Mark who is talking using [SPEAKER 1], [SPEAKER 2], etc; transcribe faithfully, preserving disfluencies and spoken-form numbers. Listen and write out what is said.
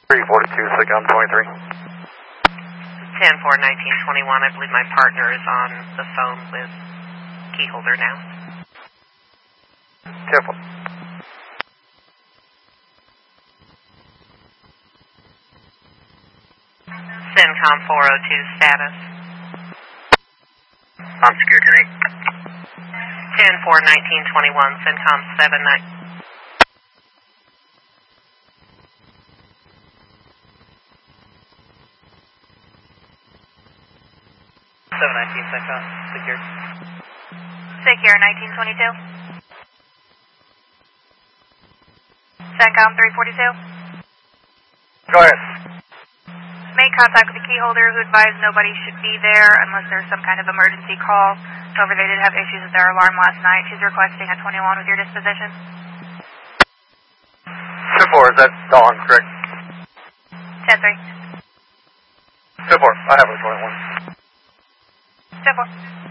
[SPEAKER 1] three forty-two, SIGCOM twenty-three.
[SPEAKER 2] ten four nineteen twenty-one, I believe my partner is on the phone with keyholder now.
[SPEAKER 1] Careful.
[SPEAKER 2] CENTCOM four oh two status.
[SPEAKER 1] I'm secured tonight.
[SPEAKER 2] ten four nineteen twenty-one, CENTCOM seven nine.
[SPEAKER 3] seven nineteen, CENTCOM, secure.
[SPEAKER 4] Secure, nineteen twenty-two. CENTCOM three forty-two.
[SPEAKER 1] Go ahead.
[SPEAKER 4] Make contact with the keyholder who advised nobody should be there unless there's some kind of emergency call. However, they did have issues with their alarm last night. She's requesting a twenty-one with your disposition.
[SPEAKER 1] two four, is that Dawn, correct?
[SPEAKER 4] ten three.
[SPEAKER 1] two four, I have a twenty-one.
[SPEAKER 4] ten four.